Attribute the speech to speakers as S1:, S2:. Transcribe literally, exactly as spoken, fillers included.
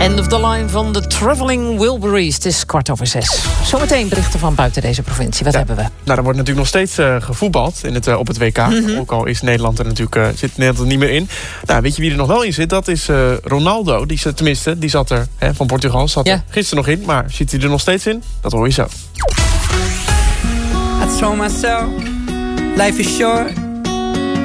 S1: End of the line van de Traveling Wilburys. Het is kwart over zes. Zometeen berichten van buiten deze provincie. Wat ja, hebben we?
S2: Nou, er wordt natuurlijk nog steeds uh, gevoetbald in het, uh, op het W K. Mm-hmm. Ook al is Nederland er natuurlijk, uh, zit Nederland er niet meer in. Nou, weet je wie er nog wel in zit? Dat is uh, Ronaldo. Die, tenminste, die zat er hè, van Portugal. Zat ja. er gisteren nog in. Maar zit hij er nog steeds in? Dat hoor je zo.
S3: I told myself, life is short.